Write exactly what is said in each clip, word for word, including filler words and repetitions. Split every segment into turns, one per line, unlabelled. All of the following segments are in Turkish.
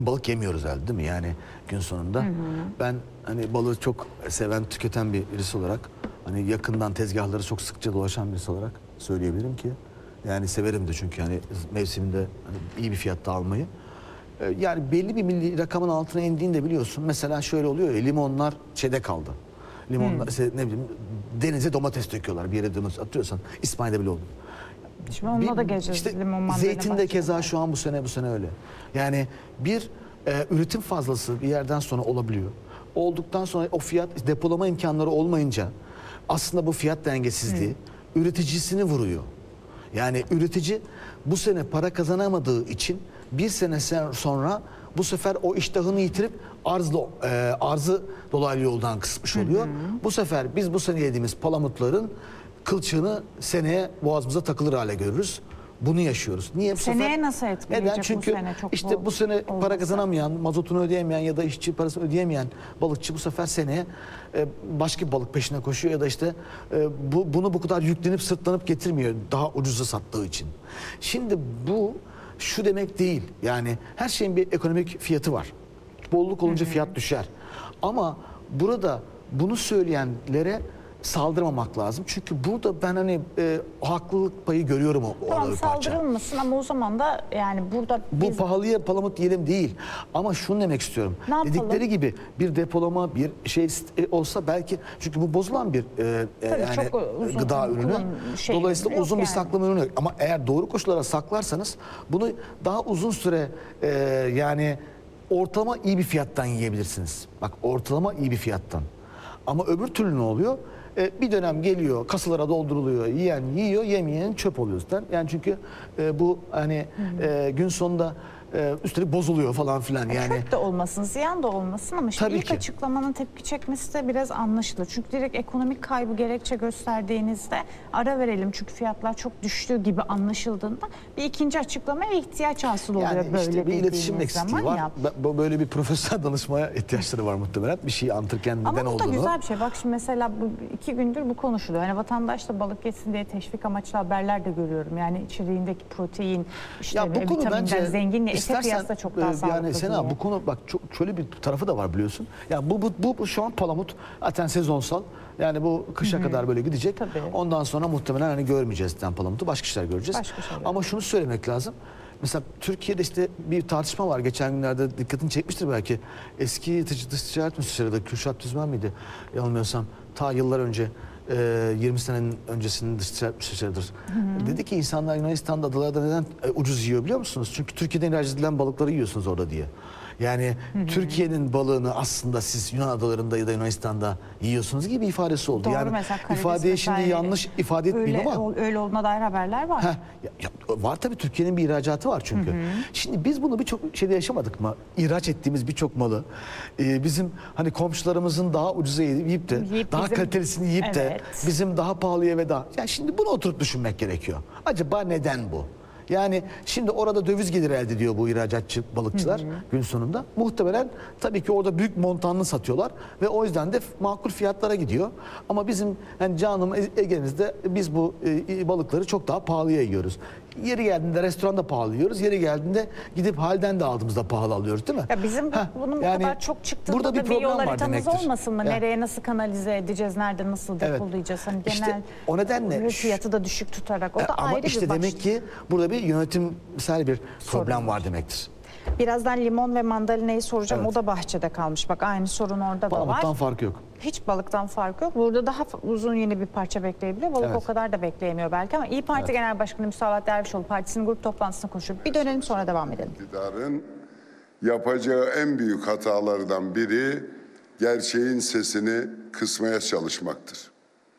Balık yemiyoruz herhalde, değil mi? Yani gün sonunda hı hı. Ben hani balığı çok seven, tüketen bir birisi olarak, hani yakından tezgahları çok sıkça dolaşan birisi olarak söyleyebilirim ki yani severim de, çünkü hani mevsiminde hani iyi bir fiyatta almayı. Ee, yani belli bir milli rakamın altına indiğinde biliyorsun. Mesela şöyle oluyor ya, limonlar şeyde kaldı. Limonlar işte, ne bileyim, denize domates döküyorlar, bir yere domates atıyorsan, İspanya'da bile oldu.
Şimdi onunla da geleceğiz.
İşte
Limon mandalina
zeytin de keza
bahçede.
şu an bu sene bu sene öyle. Yani bir e, üretim fazlası bir yerden sonra olabiliyor. Olduktan sonra o fiyat, depolama imkanları olmayınca aslında bu fiyat dengesizliği hmm. üreticisini vuruyor. Yani üretici bu sene para kazanamadığı için bir sene sonra bu sefer o iştahını yitirip arzlı, e, arzı dolaylı yoldan kısmış oluyor. Hı hı. Bu sefer biz bu sene yediğimiz palamutların kılçığını seneye boğazımıza takılır hale görürüz. Bunu yaşıyoruz. Niye? Bu
Seneye
sefer,
nasıl etkileyecek
neden? Çünkü
bu sene? Çok
işte bu sene olmasa. Para kazanamayan, mazotunu ödeyemeyen ya da işçi parasını ödeyemeyen balıkçı bu sefer seneye e, başka bir balık peşine koşuyor ya da işte e, bu, bunu bu kadar yüklenip sırtlanıp getirmiyor daha ucuza sattığı için. Şimdi bu şu demek değil. Yani her şeyin bir ekonomik fiyatı var. Bolluk olunca hı hı. fiyat düşer. Ama burada bunu söyleyenlere saldırmamak lazım. Çünkü burada ben hani e, haklılık payı görüyorum o,
tamam,
o parça.
Saldırılmasın ama o zaman da yani burada
bu
biz...
pahalıya palamut diyelim değil. Ama şunu demek istiyorum.
Ne
Dedikleri
yapalım?
gibi bir depolama, bir şey olsa belki, çünkü bu bozulan bir e,
Tabii,
yani
uzun,
gıda ürünü.
Şey
Dolayısıyla uzun
yani.
bir saklama ürünü yok. Ama eğer doğru koşullara saklarsanız bunu daha uzun süre e, yani ortalama iyi bir fiyattan yiyebilirsiniz. Bak, ortalama iyi bir fiyattan. Ama öbür türlü ne oluyor? E, bir dönem geliyor, kasalara dolduruluyor, yiyen yiyor, yemeyen çöp oluyor zaten. Yani çünkü e, bu hani e, gün sonunda e, üstelik bozuluyor falan filan. Yani
çöp de olmasın, ziyan da olmasın ama şimdi
tabii
ilk
ki.
açıklamanın tepki çekmesi de biraz anlaşılır. Çünkü direkt ekonomik kaybı gerekçe gösterdiğinizde ara verelim çünkü fiyatlar çok düştüğü gibi anlaşıldığında bir ikinci açıklamaya ihtiyaç hasıl oluyor,
yani
böyle
işte bir iletişim eksikliği var.
Ya.
Böyle bir profesyonel danışmaya ihtiyaçları var muhtemelen. Bir şeyi anlatırken neden olduğunu.
Ama bu da güzel bir şey. Bak şimdi mesela bu iki gündür bu konuşuluyor. Hani vatandaş da balık yesin diye teşvik amaçlı haberler de görüyorum. Yani içeriğindeki protein, işte
ya bu konu
vitaminden
bence
zenginle ete kıyasla çok daha
e,
sağlıklı
yani Sena,
diye.
bu konu bak çok, şöyle bir tarafı da var biliyorsun. Ya bu, bu, bu, bu şu an palamut zaten sezonsal. Yani bu kışa Hı-hı. kadar böyle gidecek. Tabii. Ondan sonra muhtemelen hani görmeyeceğiz zaten palamutu. Başka şeyler göreceğiz. Başka şeyler. Ama şunu söylemek lazım. Mesela Türkiye'de işte bir tartışma var. Geçen günlerde dikkatini çekmiştir belki. Eski dış ticaret müsteşarı Kürşat Düzmen miydi? Yanılmıyorsam ta yıllar önce, yirmi senenin öncesinin dış ticaret müsteşarıdır. Hı hı. Dedi ki insanlar Yunanistan'da, adalarda neden ucuz yiyor biliyor musunuz? Çünkü Türkiye'den ihraç edilen balıkları yiyorsunuz orada diye. Yani Türkiye'nin balığını aslında siz Yunan adalarında ya da Yunanistan'da yiyorsunuz gibi ifadesi oldu.
Doğru,
yani ifadeyi şimdi yanlış ifade etmeyeyim
öyle,
ama.
Öyle olduğuna dair haberler var.
Heh, ya, ya, var tabii, Türkiye'nin bir ihracatı var çünkü. Hı hı. Şimdi biz bunu birçok şeyde yaşamadık mı? İhraç ettiğimiz birçok malı e, bizim hani komşularımızın daha ucuza yiyip de yiyip daha bizim, kalitelisini yiyip evet. de bizim daha pahalıya ve daha. Yani şimdi bunu oturup düşünmek gerekiyor. Acaba neden bu? Yani şimdi orada döviz geliri elde ediyor bu ihracatçı balıkçılar hı hı. gün sonunda. Muhtemelen tabii ki orada büyük montanlı satıyorlar ve o yüzden de makul fiyatlara gidiyor. Ama bizim yani canım Ege'mizde biz bu e, balıkları çok daha pahalıya yiyoruz. Yeri geldiğinde restoranda pahalı yiyoruz. Yeri geldiğinde gidip halden de aldığımızda pahalı alıyoruz, değil mi?
Ya bizim
Heh,
bunun bu
yani
kadar çok çıktığında
burada
da
bir,
bir yol haritamız
demektir.
olmasın mı?
Ya.
Nereye nasıl kanalize edeceğiz? Nerede nasıl depolayacağız? Hani genel
işte o nedenle
fiyatı da düşük tutarak. O da
ama
ayrı
işte
bir
demek
başlık.
ki burada bir yönetimsel bir problem Sorun. var demektir.
Birazdan limon ve mandalinayı soracağım.
Evet.
O da bahçede kalmış. Bak aynı sorun orada da var.
Balıktan farkı yok.
Hiç balıktan farkı yok. Burada daha uzun yeni bir parça bekleyebiliyor. Balık evet. o kadar da bekleyemiyor belki ama İYİ Parti evet. Genel Başkanı Müsavat Dervişoğlu partisinin grup toplantısında konuşuyor. Bir dönelim sonra devam edelim.
İktidarın yapacağı en büyük hatalardan biri gerçeğin sesini kısmaya çalışmaktır.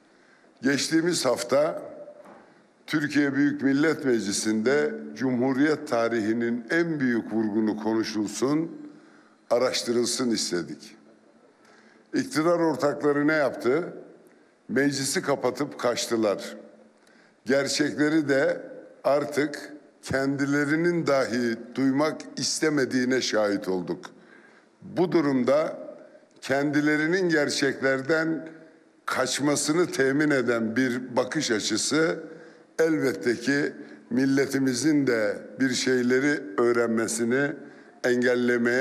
Geçtiğimiz hafta Türkiye Büyük Millet Meclisi'nde Cumhuriyet tarihinin en büyük vurgunu konuşulsun, araştırılsın istedik. İktidar ortakları ne yaptı? Meclisi kapatıp kaçtılar. Gerçekleri de artık kendilerinin dahi duymak istemediğine şahit olduk. Bu durumda kendilerinin gerçeklerden kaçmasını temin eden bir bakış açısı elbette ki milletimizin de bir şeyleri öğrenmesini engellemeye